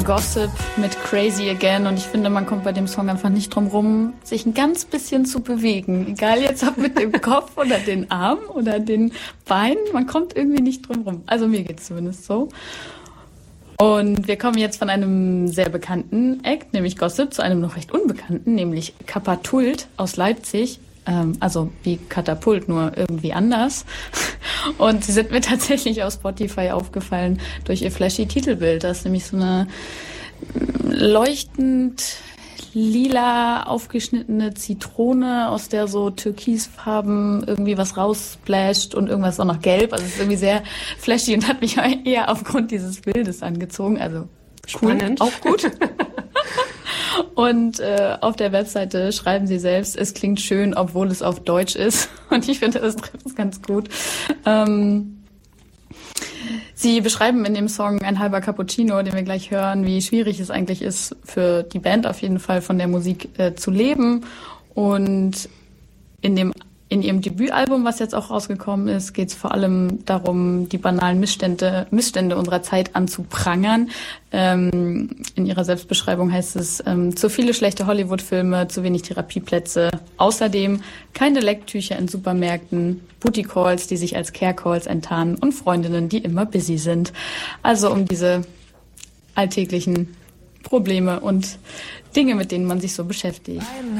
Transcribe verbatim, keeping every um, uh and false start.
Gossip mit Crazy Again und ich finde, man kommt bei dem Song einfach nicht drum rum, sich ein ganz bisschen zu bewegen. Egal jetzt ob mit dem Kopf oder den Armen oder den Beinen, man kommt irgendwie nicht drum rum. Also mir geht's zumindest so. Und wir kommen jetzt von einem sehr bekannten Act, nämlich Gossip, zu einem noch recht unbekannten, nämlich Kapatult aus Leipzig. Ähm, also wie Katapult, nur irgendwie anders. Und sie sind mir tatsächlich auf Spotify aufgefallen durch ihr flashy Titelbild. Das ist nämlich so eine leuchtend lila aufgeschnittene Zitrone, aus der so türkisfarben irgendwie was raussplasht und irgendwas auch noch gelb. Also es ist irgendwie sehr flashy und hat mich eher aufgrund dieses Bildes angezogen. Also cool, spannend. Auch gut. Und äh, auf der Webseite schreiben sie selbst, es klingt schön, obwohl es auf Deutsch ist. Und ich finde, das trifft es ganz gut. Ähm, sie beschreiben in dem Song Ein halber Cappuccino, den wir gleich hören, wie schwierig es eigentlich ist, für die Band auf jeden Fall von der Musik äh, zu leben. Und in dem In ihrem Debütalbum, was jetzt auch rausgekommen ist, geht es vor allem darum, die banalen Missstände, Missstände unserer Zeit anzuprangern. Ähm, in ihrer Selbstbeschreibung heißt es, ähm, zu viele schlechte Hollywood-Filme, zu wenig Therapieplätze. Außerdem keine Lecktücher in Supermärkten, Booty-Calls, die sich als Care-Calls enttarnen und Freundinnen, die immer busy sind. Also um diese alltäglichen Probleme und Dinge, mit denen man sich so beschäftigt. Ein